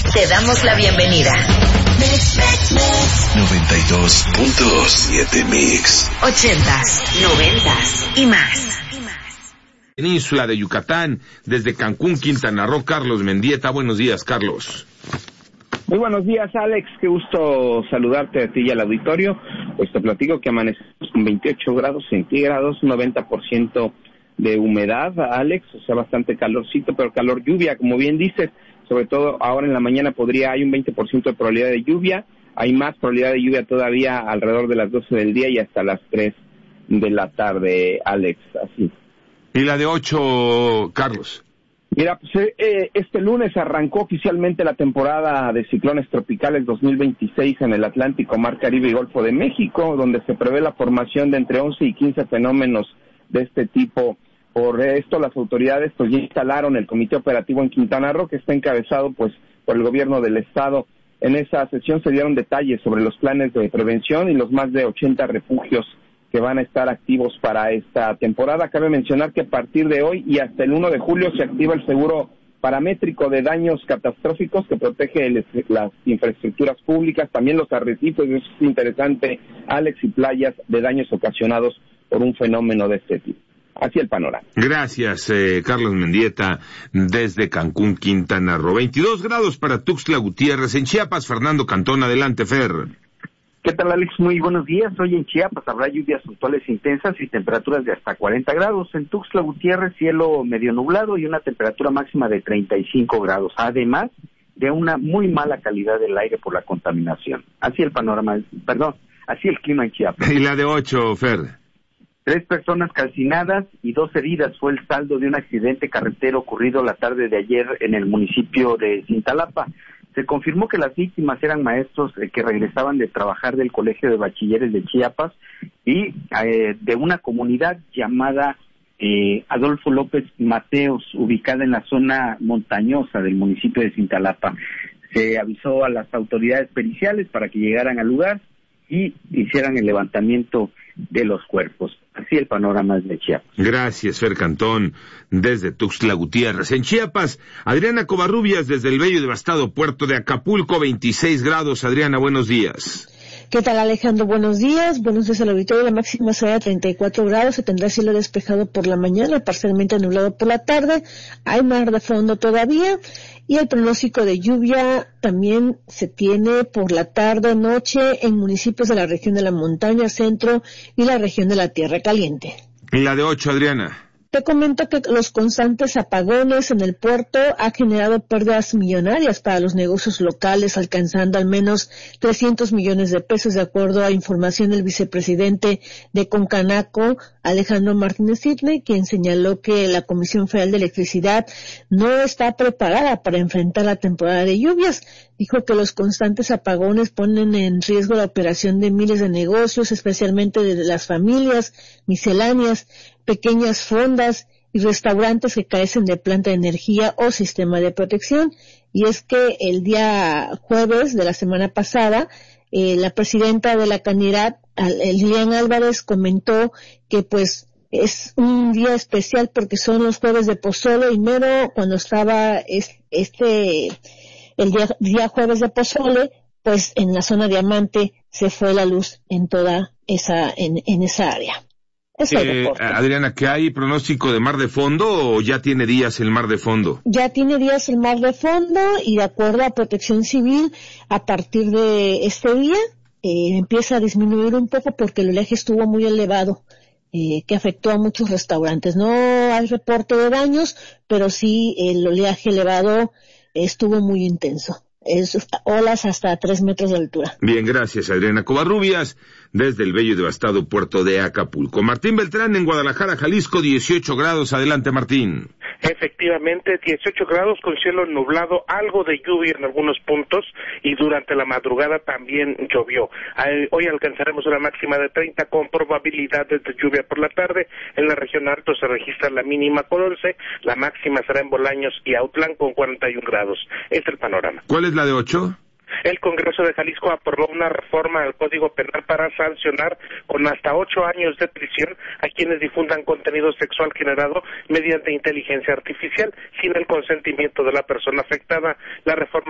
Te damos la bienvenida. 92.7 Mix. 80s, 90s y más. Península de Yucatán, desde Cancún, Quintana Roo, Carlos Mendieta. Buenos días, Carlos. Muy buenos días, Alex. Qué gusto saludarte a ti y al auditorio. Pues te platico que amanecemos con 28 grados centígrados, 90% de humedad, Alex. O sea, bastante calorcito, pero calor lluvia, como bien dices. Sobre todo ahora en la mañana hay un 20% de probabilidad de lluvia. Hay más probabilidad de lluvia todavía alrededor de las 12 del día y hasta las 3 de la tarde, Alex. Así. ¿Y la de 8, Carlos? Mira, pues este lunes arrancó oficialmente la temporada de ciclones tropicales 2026 en el Atlántico, Mar Caribe y Golfo de México, donde se prevé la formación de entre 11 y 15 fenómenos de este tipo. Por esto, las autoridades pues ya instalaron el Comité Operativo en Quintana Roo, que está encabezado pues por el gobierno del estado. En esa sesión se dieron detalles sobre los planes de prevención y los más de 80 refugios que van a estar activos para esta temporada. Cabe mencionar que a partir de hoy y hasta el 1 de julio se activa el seguro paramétrico de daños catastróficos que protege las infraestructuras públicas, también los arrecifes, eso es interesante, Alex, y playas de daños ocasionados por un fenómeno de este tipo. Así el panorama. Gracias, Carlos Mendieta, desde Cancún, Quintana Roo. 22 grados para Tuxtla Gutiérrez. En Chiapas, Fernando Cantón, adelante, Fer. ¿Qué tal, Alex? Muy buenos días. Hoy en Chiapas habrá lluvias puntuales intensas y temperaturas de hasta 40 grados. En Tuxtla Gutiérrez, cielo medio nublado y una temperatura máxima de 35 grados. Además de una muy mala calidad del aire por la contaminación. Así el clima en Chiapas. Y la de 8, Fer. 3 personas calcinadas y 2 heridas fue el saldo de un accidente carretero ocurrido la tarde de ayer en el municipio de Cintalapa. Se confirmó que las víctimas eran maestros que regresaban de trabajar del Colegio de Bachilleres de Chiapas y de una comunidad llamada Adolfo López Mateos, ubicada en la zona montañosa del municipio de Cintalapa. Se avisó a las autoridades periciales para que llegaran al lugar y hicieran el levantamiento de los cuerpos. Así el panorama es de Chiapas. Gracias, Fer Cantón, desde Tuxtla Gutiérrez. En Chiapas, Adriana Covarrubias, desde el bello y devastado puerto de Acapulco, 26 grados. Adriana, buenos días. ¿Qué tal, Alejandro? Buenos días al auditorio. La máxima será de 34 grados. Se tendrá cielo despejado por la mañana, parcialmente nublado por la tarde. Hay mar de fondo todavía. Y el pronóstico de lluvia también se tiene por la tarde-noche en municipios de la región de la montaña, centro y la región de la Tierra Caliente. Y la de 8, Adriana. Te comento que los constantes apagones en el puerto han generado pérdidas millonarias para los negocios locales, alcanzando al menos 300 millones de pesos, de acuerdo a información del vicepresidente de Concanaco, Alejandro Martínez Sidney, quien señaló que la Comisión Federal de Electricidad no está preparada para enfrentar la temporada de lluvias. Dijo que los constantes apagones ponen en riesgo la operación de miles de negocios, especialmente de las familias misceláneas, pequeñas fondas y restaurantes que carecen de planta de energía o sistema de protección. Y es que el día jueves de la semana pasada, la presidenta de la Canidad, Lilian Álvarez, comentó que pues es un día especial porque son los jueves de pozole, y mero cuando estaba el día jueves de pozole, pues en la zona Diamante se fue la luz en toda esa área. Adriana, ¿que hay pronóstico de mar de fondo o ya tiene días el mar de fondo? Ya tiene días el mar de fondo y de acuerdo a Protección Civil, a partir de este día empieza a disminuir un poco porque el oleaje estuvo muy elevado, que afectó a muchos restaurantes. No hay reporte de daños, pero sí el oleaje elevado estuvo muy intenso. Olas hasta 3 metros de altura. Bien, gracias, Adriana Covarrubias, desde el bello y devastado puerto de Acapulco. Martín Beltrán, en Guadalajara, Jalisco, 18 grados. Adelante, Martín. Efectivamente, 18 grados con cielo nublado, algo de lluvia en algunos puntos y durante la madrugada también llovió. Hoy alcanzaremos una máxima de 30 con probabilidades de lluvia por la tarde. En la región alto se registra la mínima con 11, la máxima será en Bolaños y Autlán con 41 grados. Este es el panorama. ¿Cuál es la de 8? El Congreso de Jalisco aprobó una reforma al Código Penal para sancionar con hasta 8 años de prisión a quienes difundan contenido sexual generado mediante inteligencia artificial sin el consentimiento de la persona afectada. La reforma